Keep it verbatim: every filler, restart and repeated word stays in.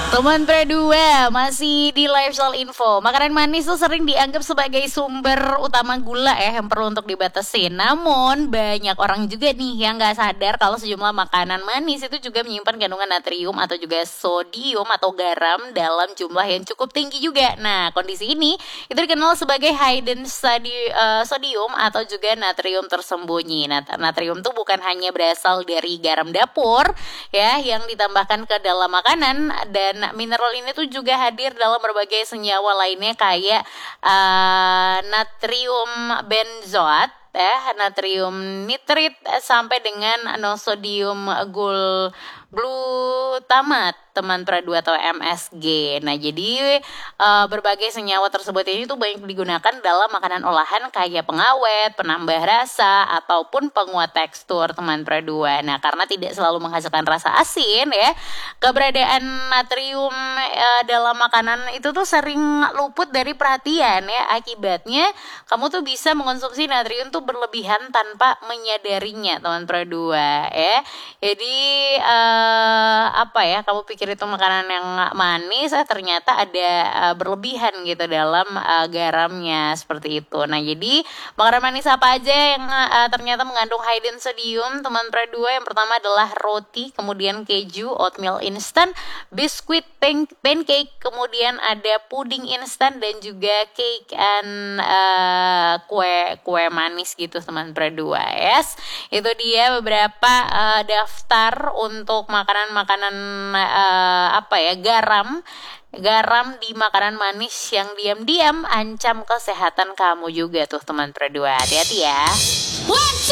Teman Predua masih di Lifestyle Info. Makanan manis tuh sering dianggap sebagai sumber utama gula ya yang perlu untuk dibatasi. Namun banyak orang juga nih yang nggak sadar kalau sejumlah makanan manis itu juga menyimpan kandungan natrium atau juga sodium atau garam dalam jumlah yang cukup tinggi juga. Nah kondisi ini itu dikenal sebagai hidden sodi- eh, sodium atau juga natrium tersembunyi. Nah natrium tuh bukan hanya berasal dari garam dapur ya yang ditambahkan ke dalam makanan, dan mineral ini tuh juga hadir dalam berbagai senyawa lainnya kayak uh, natrium benzoat ya, natrium nitrit sampai dengan no-sodium gul glutamat teman Predua atau M S G. Nah jadi uh, berbagai senyawa tersebut ini tuh banyak digunakan dalam makanan olahan kayak pengawet, penambah rasa ataupun penguat tekstur teman Predua. Nah karena tidak selalu menghasilkan rasa asin ya, keberadaan natrium uh, dalam makanan itu tuh sering luput dari perhatian ya. Akibatnya kamu tuh bisa mengkonsumsi natrium tuh berlebihan tanpa menyadarinya teman Predua ya. Jadi uh, apa ya, kamu pikir itu makanan yang manis, eh ternyata ada uh, berlebihan gitu dalam uh, garamnya seperti itu. Nah jadi makanan manis apa aja yang uh, ternyata mengandung hidden sodium teman Predua? Yang pertama adalah roti, kemudian keju, oatmeal instan, biskuit, pan- pancake, kemudian ada puding instan dan juga cake and uh, kue kue manis gitu teman Predua. Yes, itu dia beberapa uh, daftar untuk makanan-makanan uh, apa ya garam garam di makanan manis yang diam-diam ancam kesehatan kamu juga tuh teman Predua. Hati-hati ya.